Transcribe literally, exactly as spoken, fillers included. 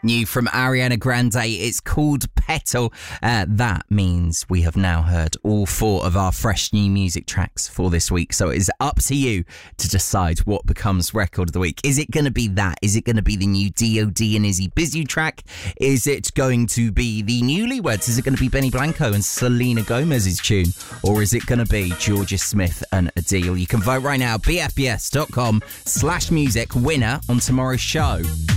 New from Ariana Grande, it's called Petal. Uh, that means we have now heard all four of our fresh new music tracks for this week. So it is up to you to decide what becomes record of the week. Is it going to be that? Is it going to be the new D O D and Izzy Bizu track? Is it going to be the Newlyweds? Is it going to be Benny Blanco and Selena Gomez's tune? Or is it going to be Georgia Smith and Adele? You can vote right now, b f b s dot com slash music, winner on tomorrow's show.